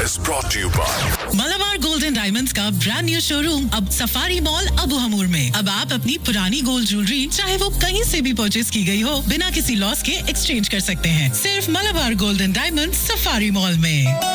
is brought to you by Malabar golden diamonds का brand new showroom अब safari mall Abu हमूर में। अब आप अपनी पुरानी गोल्ड ज्वेलरी चाहे वो कहीं से भी परचेज की गई हो बिना किसी लॉस के एक्सचेंज कर सकते हैं, सिर्फ Malabar golden diamonds safari mall में।